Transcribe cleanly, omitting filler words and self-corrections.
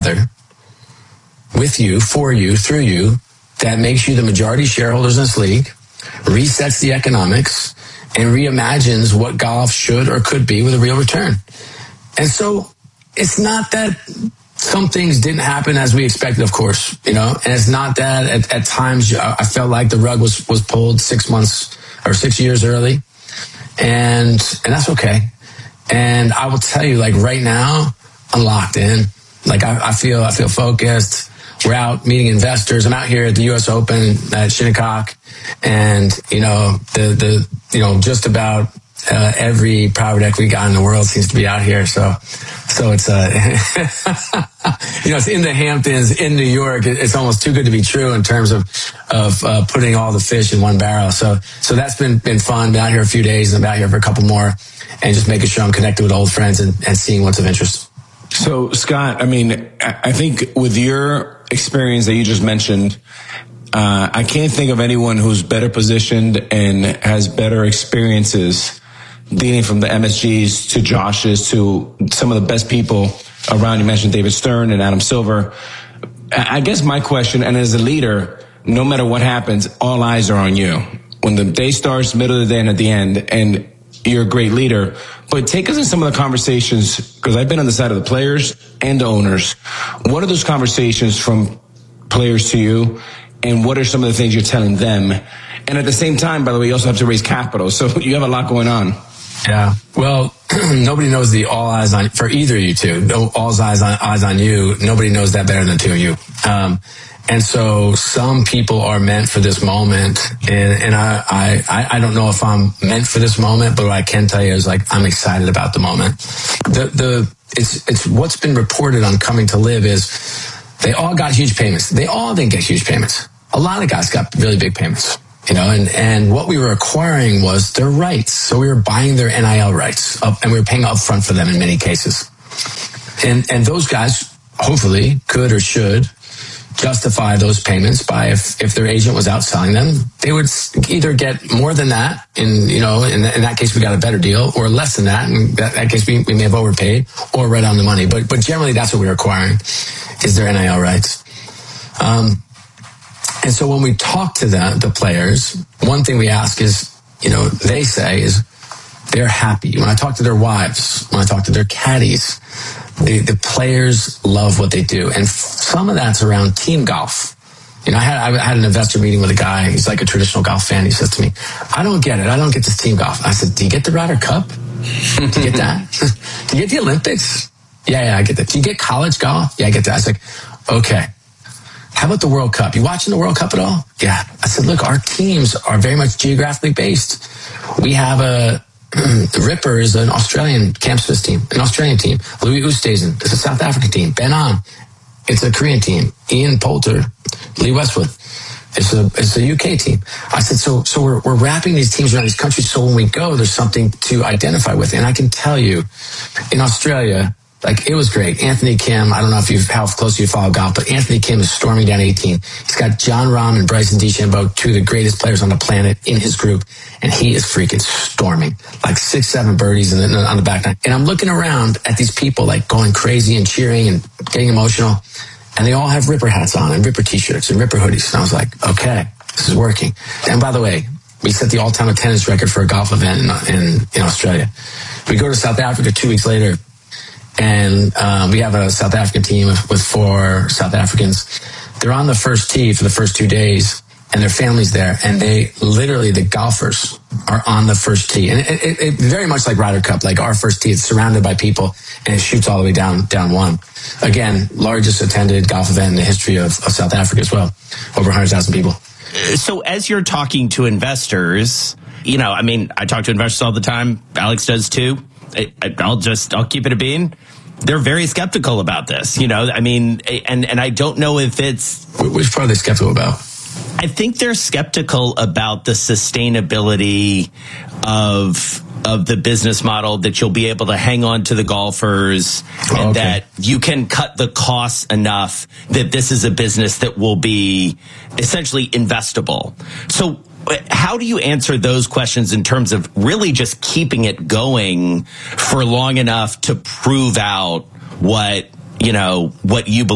together with you, for you, through you, that makes you the majority shareholders in this league, resets the economics, and reimagines what golf should or could be with a real return. And so it's not that some things didn't happen as we expected, of course, and it's not that at times I felt like the rug was pulled 6 months or 6 years early. And that's okay. And I will tell you, like right now, I'm locked in. Like I feel focused. We're out meeting investors. I'm out here at the U.S. Open at Shinnecock, and just about every private equity guy in the world seems to be out here. So it's it's in the Hamptons in New York. It's almost too good to be true in terms of putting all the fish in one barrel. So that's been fun. Been out here a few days, and I'm out here for a couple more, and just making sure I'm connected with old friends and seeing what's of interest. So, Scott, I mean, I think with your experience that you just mentioned, I can't think of anyone who's better positioned and has better experiences dealing from the MSGs to Josh's to some of the best people around. You mentioned David Stern and Adam Silver. I guess my question, and as a leader, no matter what happens, all eyes are on you. When the day starts, middle of the day, and at the end, and you're a great leader. But take us in some of the conversations, because I've been on the side of the players and the owners. What are those conversations from players to you, and what are some of the things you're telling them? And at the same time, by the way, you also have to raise capital, so you have a lot going on. Yeah. Well, nobody knows the all eyes on for either of you two. No, all eyes on you. Nobody knows that better than the two of you. And so some people are meant for this moment, and I don't know if I'm meant for this moment, but what I can tell you is like I'm excited about the moment. It's what's been reported on Coming to Live is they all got huge payments. They all didn't get huge payments. A lot of guys got really big payments, and what we were acquiring was their rights. So we were buying their NIL rights and we were paying upfront for them in many cases. And those guys hopefully could or should justify those payments by if their agent was out selling them, they would either get more than that, in that case we got a better deal, or less than that, in that case we may have overpaid, or right on the money. But generally that's what we're acquiring, is their NIL rights. And so when we talk to the players, one thing we ask is, they say is they're happy. When I talk to their wives, when I talk to their caddies, the players love what they do. And some of that's around team golf. I had an investor meeting with a guy. He's like a traditional golf fan. He says to me, I don't get it. I don't get this team golf. I said, do you get the Ryder Cup? Do you get that? Do you get the Olympics? Yeah, I get that. Do you get college golf? Yeah, I get that. I was like, okay. How about the World Cup? You watching the World Cup at all? Yeah. I said, look, our teams are very much geographically based. We have the Ripper is an Australian Cam Smith team, an Australian team. Louis Oosthuizen is a South African team. Ben An, it's a Korean team. Ian Poulter, Lee Westwood, it's a UK team. I said, so we're wrapping these teams around these countries, so when we go, there's something to identify with. And I can tell you, in Australia, like, it was great. Anthony Kim, I don't know how closely you follow golf, but Anthony Kim is storming down 18. He's got John Rahm and Bryson DeChambeau, two of the greatest players on the planet, in his group, and he is freaking storming, like 6-7 birdies on the back nine. And I'm looking around at these people, like, going crazy and cheering and getting emotional, and they all have Ripper hats on and Ripper t-shirts and Ripper hoodies. And I was like, okay, this is working. And by the way, we set the all-time attendance record for a golf event in Australia. We go to South Africa 2 weeks later, and we have a South African team with 4 South Africans. They're on the first tee for the first 2 days, and their family's there. And they literally, the golfers are on the first tee. And it very much like Ryder Cup, like our first tee, it's surrounded by people, and it shoots all the way down one. Again, largest attended golf event in the history of South Africa as well. Over 100,000 people. So as you're talking to investors, I talk to investors all the time. Alex does too. I'll keep it a bean. They're very skeptical about this, and I don't know if it's... Which part are they skeptical about? I think they're skeptical about the sustainability of the business model, that you'll be able to hang on to the golfers, and that you can cut the costs enough that this is a business that will be essentially investable. So how do you answer those questions in terms of really just keeping it going for long enough to prove out what you believe